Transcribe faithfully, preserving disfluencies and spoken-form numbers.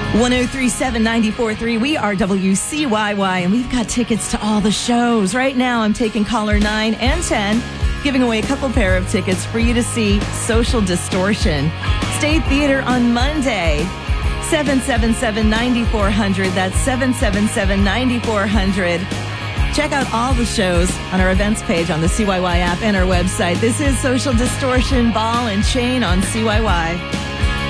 one oh three point seven, ninety-four point three. We are W C Y Y, and we've got tickets to all the shows. Right now, I'm taking caller nine and ten, giving away a couple pair of tickets for you to see Social Distortion. State Theater on Monday. seven seven seven, nine four zero zero. That's seven seven seven, nine four zero zero. Check out all the shows on our events page on the C Y Y app and our website. This is Social Distortion, Ball and Chain on C Y Y.